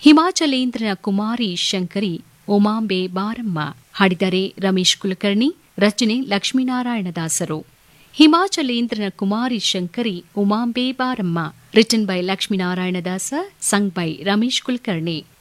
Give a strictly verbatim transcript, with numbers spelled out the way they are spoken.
ಹಿಮಾಚಲೇಂದ್ರನ ಕುಮಾರಿ ಶಂಕರಿ ಉಮಾಂಬೆ ಬಾರಮ್ಮ. ಹಾಡಿದರೆ ರಮೇಶ್ ಕುಲಕರ್ಣಿ. ರಚನೆ ಲಕ್ಷ್ಮೀನಾರಾಯಣದಾಸರು. ಹಿಮಾಚಲೇಂದ್ರನ ಕುಮಾರಿ ಶಂಕರಿ ಉಮಾಂಬೆ ಬಾರಮ್ಮ. Written by ಲಕ್ಷ್ಮೀನಾರಾಯಣದಾಸ. Sung by Ramesh Kulkarni.